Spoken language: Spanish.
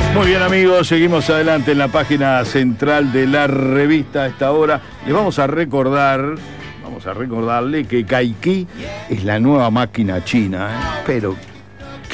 Muy bien, amigos, seguimos adelante en la página central de la revista a esta hora. Les vamos a recordarle que Caiki es la nueva máquina china, pero